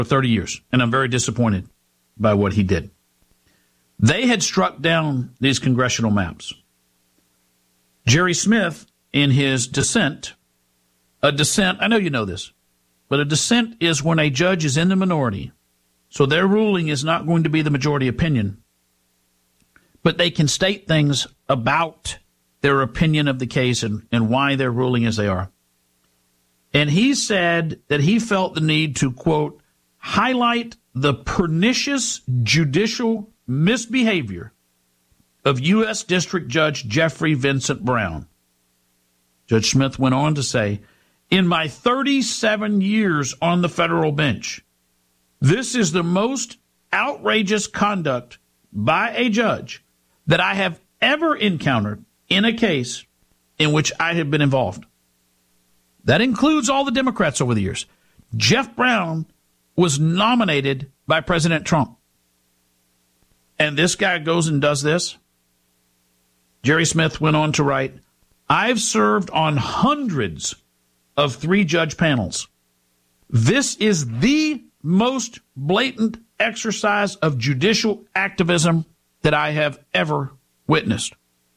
for 30 years, and I'm very disappointed by what he did. They had struck down these congressional maps. Jerry Smith, in his dissent, a dissent, I know you know this, but a dissent is when a judge is in the minority, so their ruling is not going to be the majority opinion, but they can state things about their opinion of the case and why they're ruling as they are. And he said that he felt the need to, quote, highlight the pernicious judicial misbehavior of U.S. District Judge Jeffrey Vincent Brown. Judge Smith went on to say, in my 37 years on the federal bench, this is the most outrageous conduct by a judge that I have ever encountered in a case in which I have been involved. That includes all the Democrats over the years. Jeff Brown was nominated by President Trump. And this guy goes and does this. Jerry Smith went on to write, I've served on hundreds of 3-judge panels. This is the most blatant exercise of judicial activism that I have ever witnessed.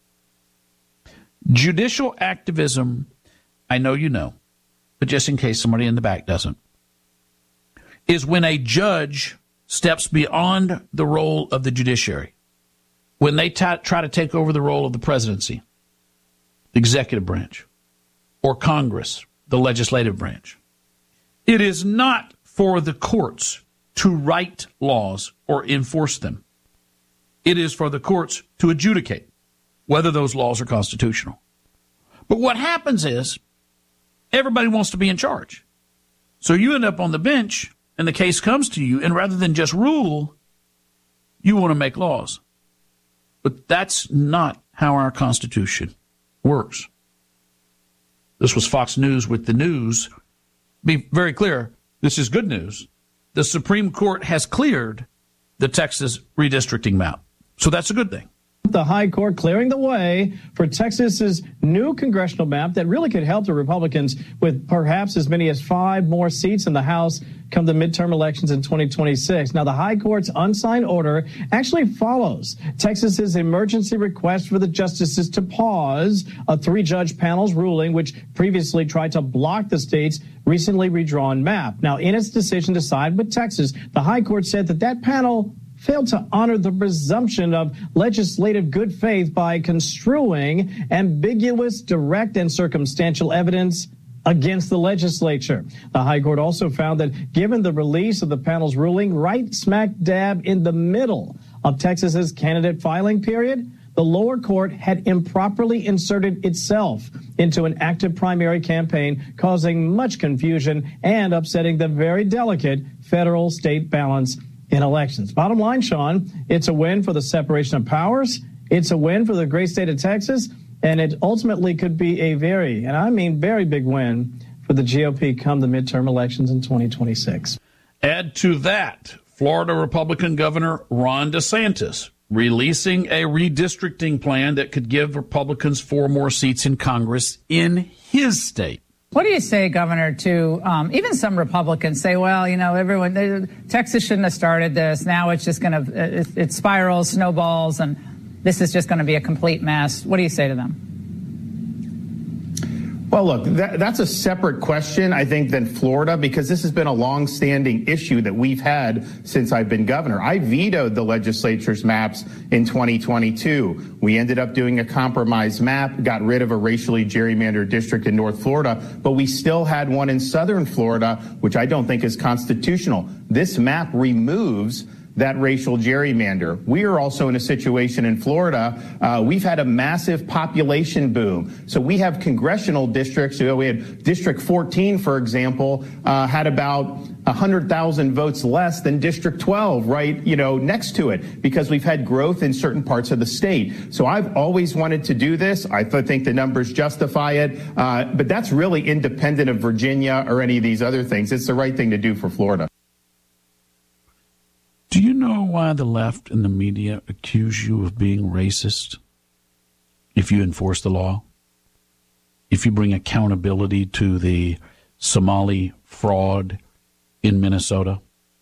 Judicial activism, I know you know, but just in case somebody in the back doesn't, is when a judge steps beyond the role of the judiciary, when they try to take over the role of the presidency, the executive branch, or Congress, the legislative branch. It is not for the courts to write laws or enforce them. It is for the courts to adjudicate whether those laws are constitutional. But what happens is everybody wants to be in charge. So you end up on the bench and the case comes to you, and rather than just rule, you want to make laws. But that's not how our Constitution works. This was Fox News with the news. Be very clear, this is good news. The Supreme Court has cleared the Texas redistricting map. So that's a good thing. The High Court clearing the way for Texas's new congressional map that really could help the Republicans with perhaps as many as 5 more seats in the House come the midterm elections in 2026. Now, the High Court's unsigned order actually follows Texas's emergency request for the justices to pause a 3-judge panel's ruling, which previously tried to block the state's recently redrawn map. Now, in its decision to side with Texas, the High Court said that panel failed to honor the presumption of legislative good faith by construing ambiguous, direct, and circumstantial evidence against the legislature. The High Court also found that given the release of the panel's ruling right smack dab in the middle of Texas's candidate filing period, the lower court had improperly inserted itself into an active primary campaign, causing much confusion and upsetting the very delicate federal-state balance in elections. Bottom line, Sean, it's a win for the separation of powers. It's a win for the great state of Texas. And it ultimately could be a very, and I mean very big win for the GOP come the midterm elections in 2026. Add to that, Florida Republican Governor Ron DeSantis releasing a redistricting plan that could give Republicans 4 more seats in Congress in his state. What do you say, Governor, to even some Republicans say, well, you know, Texas shouldn't have started this. Now it's just going to, it spirals, snowballs, and this is just going to be a complete mess. What do you say to them? Well, look, that's a separate question, I think, than Florida, because this has been a long-standing issue that we've had since I've been governor. I vetoed the legislature's maps in 2022. We ended up doing a compromise map, got rid of a racially gerrymandered district in North Florida, but we still had one in southern Florida, which I don't think is constitutional. This map removes that racial gerrymander. We are also in a situation in Florida. We've had a massive population boom. So we have congressional districts. We had District 14, for example, had about 100,000 votes less than District 12, right, next to it, because we've had growth in certain parts of the state. So I've always wanted to do this. I think the numbers justify it. But that's really independent of Virginia or any of these other things. It's the right thing to do for Florida. Do you know why the left and the media accuse you of being racist if you enforce the law? If you bring accountability to the Somali fraud in Minnesota?